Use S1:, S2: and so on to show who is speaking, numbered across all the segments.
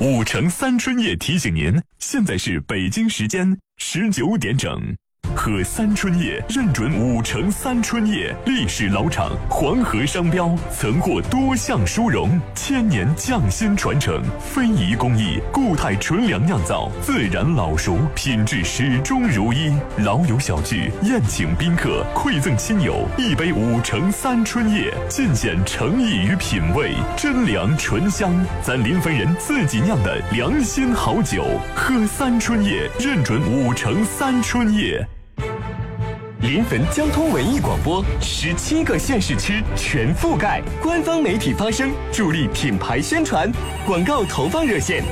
S1: 5城3春夜提醒您，现在是北京时间19点整。喝三春夜认准5城3春夜，历史老厂黄河商标，曾获多项殊荣，1000年匠心传承，非遗工艺，固态纯粮酿造，自然老熟，品质始终如一。老友小聚，宴请宾客，馈赠亲友，一杯5城3春夜，尽显诚意与品味，真粮醇香，咱临汾人自己酿的良心好酒。喝三春夜，认准5城3春夜。
S2: 临汾交通文艺广播17个县市区全覆盖，官方媒体发声，助力品牌宣传。广告投放热线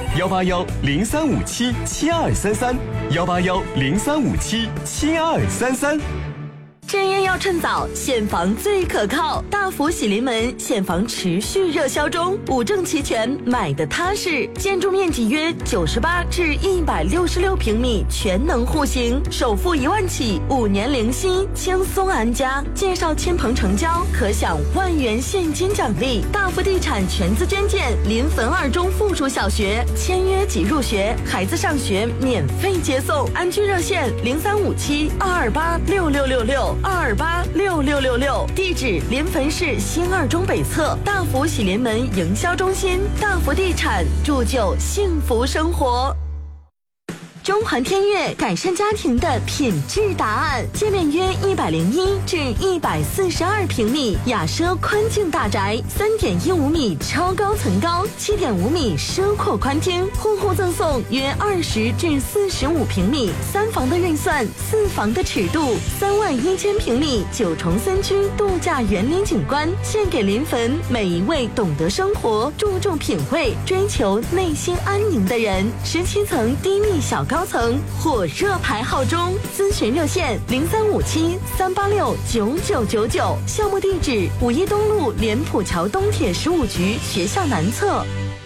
S2: ：18103577233，18103577233。
S3: 正业要趁早，现房最可靠。大福喜临门现房持续热销中，5证齐全，买的踏实。建筑面积约98至166平米，全能户型，首付1万起，5年零息，轻松安家。介绍亲朋成交，可享10000元现金奖励。大福地产全资捐建临汾2中附属小学，签约即入学，孩子上学免费接送。安居热线035722866662286666，地址临汾市新2中北侧，大福喜临门营销中心。大福地产，铸就幸福生活。中环天悦改善家庭的品质答案，界面约101至142平米，雅奢宽净大宅，3.15米超高层高，7.5米奢阔宽厅，户户赠送约20至45平米，3房的预算，4房的尺度，31000平米9重3区度假园林景观，献给临汾每一位懂得生活、注重品味、追求内心安宁的人。17层低密小高层火热排号中，咨询热线0357-386-9999，项目地址5一东路莲浦桥东铁15局学校南侧。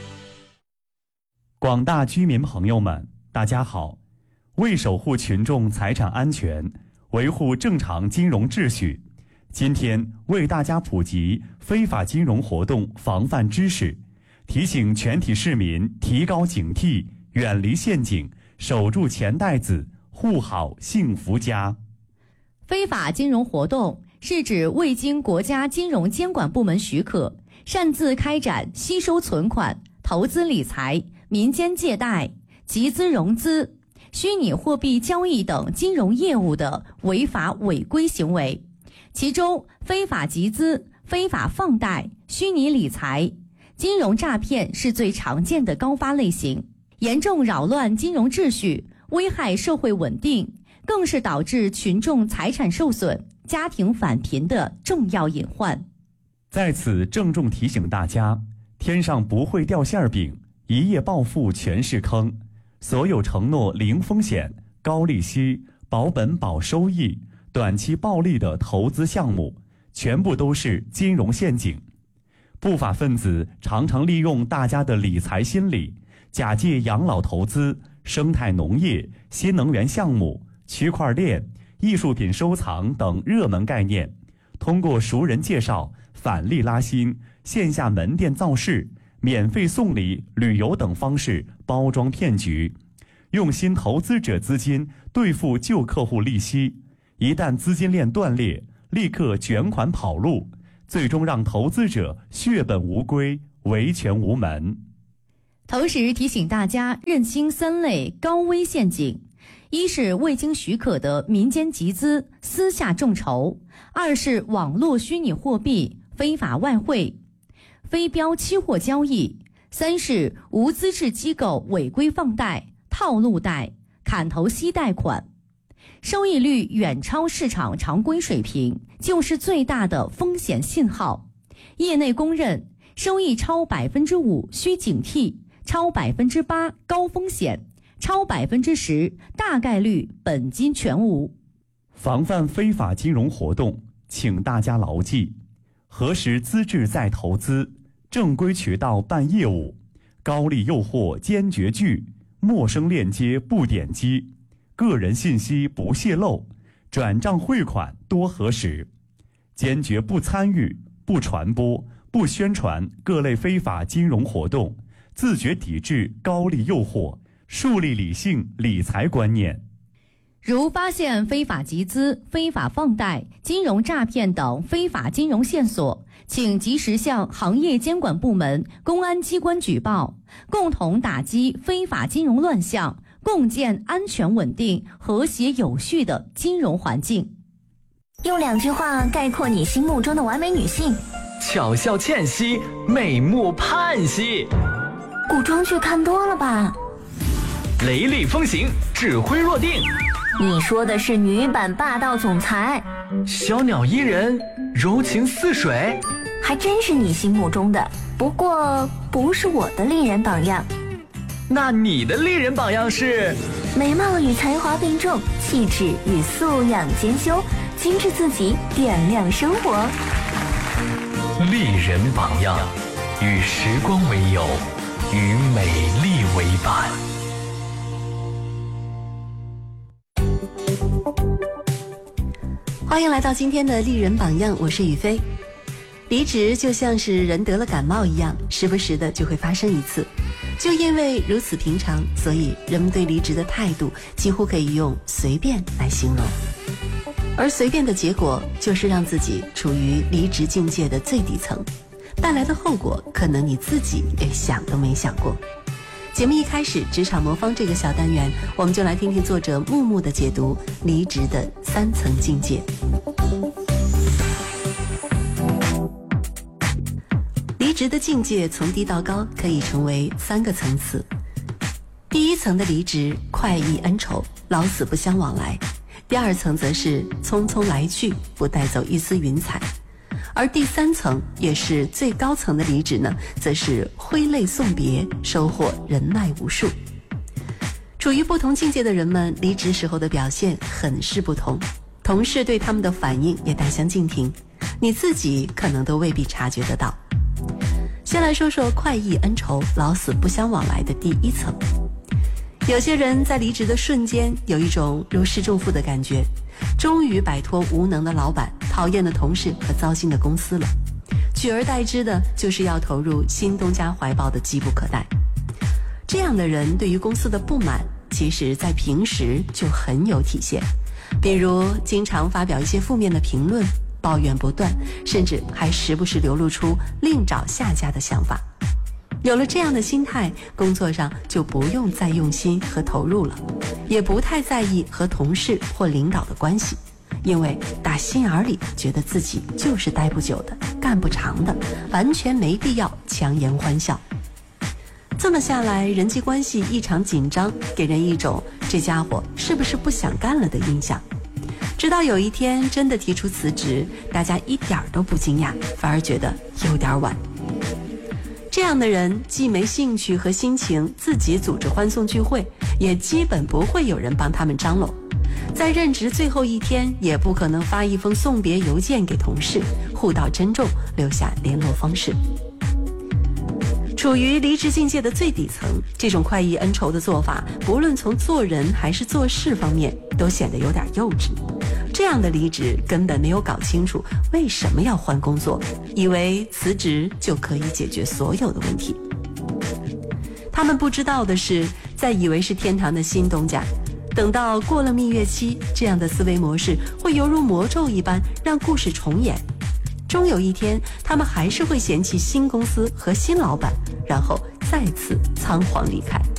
S4: 广大居民朋友们，大家好！为守护群众财产安全，维护正常金融秩序，今天为大家普及非法金融活动防范知识，提醒全体市民提高警惕，远离陷阱，守住钱袋子，护好幸福家。
S5: 非法金融活动是指未经国家金融监管部门许可，擅自开展吸收存款、投资理财、民间借贷、集资融资、虚拟货币交易等金融业务的违法违规行为。其中，非法集资、非法放贷、虚拟理财、金融诈骗是最常见的高发类型，严重扰乱金融秩序，危害社会稳定，更是导致群众财产受损、家庭返贫的重要隐患。
S4: 在此郑重提醒大家，天上不会掉馅饼，一夜暴富全是坑。所有承诺零风险、高利息、保本保收益、短期暴利的投资项目，全部都是金融陷阱。不法分子常常利用大家的理财心理，假借养老投资、生态农业、新能源项目、区块链、艺术品收藏等热门概念，通过熟人介绍、返利拉新、线下门店造势、免费送礼、旅游等方式包装骗局，用新投资者资金兑付旧客户利息，一旦资金链断裂，立刻卷款跑路，最终让投资者血本无归，维权无门。
S5: 同时提醒大家认清3类高危陷阱：一是未经许可的民间集资、私下众筹；二是网络虚拟货币、非法外汇、非标期货交易；三是无资质机构违规放贷、套路贷、砍头息贷款。收益率远超市场常规水平，就是最大的风险信号。业内公认，收益超5%需警惕，超8%高风险，超10%大概率本金全无。
S4: 防范非法金融活动，请大家牢记：核实资质再投资，正规渠道办业务，高利诱惑坚决拒，陌生链接不点击，个人信息不泄露，转账汇款多核实，坚决不参与、不传播、不宣传各类非法金融活动， 自觉抵制高利诱惑，树立理性理财观念。
S5: 如发现非法集资、非法放贷、金融诈骗等非法金融线索，请及时向行业监管部门、公安机关举报，共同打击非法金融乱象，共建安全稳定、和谐有序的金融环境。
S3: 用2句话概括你心目中的完美女性：
S2: 巧笑倩兮，美目盼兮。
S3: 古装剧看多了吧？
S2: 雷厉风行，指挥若定。
S3: 你说的是女版霸道总裁。
S2: 小鸟依人，柔情似水。
S3: 还真是你心目中的，不过不是我的丽人榜样。
S2: 那你的丽人榜样是？
S3: 美貌与才华并重，气质与素养兼修，精致自己，点亮生活。
S2: 丽人榜样，与时光为友，与美丽为伴。
S6: 欢迎来到今天的丽人榜样，我是雨飞。离职就像是人得了感冒一样，时不时的就会发生一次。就因为如此平常，所以人们对离职的态度几乎可以用随便来形容。而随便的结果就是让自己处于离职境界的最底层，带来的后果可能你自己连想都没想过。节目一开始，职场魔方这个小单元，我们就来听听作者木木的解读离职的3层境界。离职的境界从低到高可以成为3个层次。第1层的离职，快意恩仇，老死不相往来；第2层则是匆匆来去，不带走一丝云彩；而第3层也是最高层的离职呢，则是挥泪送别，收获人脉无数。处于不同境界的人们，离职时候的表现很是不同，同事对他们的反应也大相径庭，你自己可能都未必察觉得到。先来说说快意恩仇，老死不相往来的第1层。有些人在离职的瞬间有一种如释重负的感觉，终于摆脱无能的老板、讨厌的同事和糟心的公司了，取而代之的就是要投入新东家怀抱的急不可待。这样的人对于公司的不满，其实在平时就很有体现，比如经常发表一些负面的评论，抱怨不断，甚至还时不时流露出另找下家的想法。有了这样的心态，工作上就不用再用心和投入了，也不太在意和同事或领导的关系，因为打心眼里觉得自己就是待不久的，干不长的，完全没必要强颜欢笑。这么下来，人际关系异常紧张，给人一种这家伙是不是不想干了的印象。直到有一天真的提出辞职，大家一点都不惊讶，反而觉得有点晚。这样的人既没兴趣和心情自己组织欢送聚会，也基本不会有人帮他们张罗，在任职最后一天也不可能发一封送别邮件给同事，互道珍重，留下联络方式。处于离职境界的最底层，这种快意恩仇的做法，不论从做人还是做事方面，都显得有点幼稚。这样的离职根本没有搞清楚为什么要换工作，以为辞职就可以解决所有的问题。他们不知道的是，在以为是天堂的新东家，等到过了蜜月期，这样的思维模式会犹如魔咒一般让故事重演。终有一天，他们还是会嫌弃新公司和新老板，然后再次仓皇离开。